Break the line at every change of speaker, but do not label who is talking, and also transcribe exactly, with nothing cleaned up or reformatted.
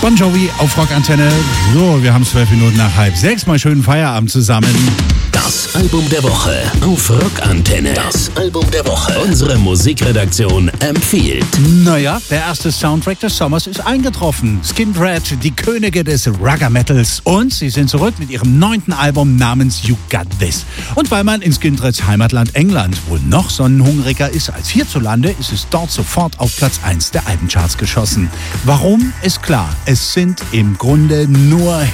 Bon Jovi auf Rockantenne. So, wir haben zwölf Minuten nach halb sechs. Mal schönen Feierabend zusammen.
Das Album der Woche auf Rockantenne. Das Album der Woche. Unsere Musikredaktion empfiehlt.
Naja, der erste Soundtrack des Sommers ist eingetroffen. Skindred, die Könige des Rugger-Metals. Und sie sind zurück mit ihrem neunten Album namens You Got This. Und weil man in Skindreds Heimatland England wohl noch sonnenhungriger ist als hierzulande, ist es dort sofort auf Platz eins der Albencharts geschossen. Warum, ist klar. Es sind im Grunde nur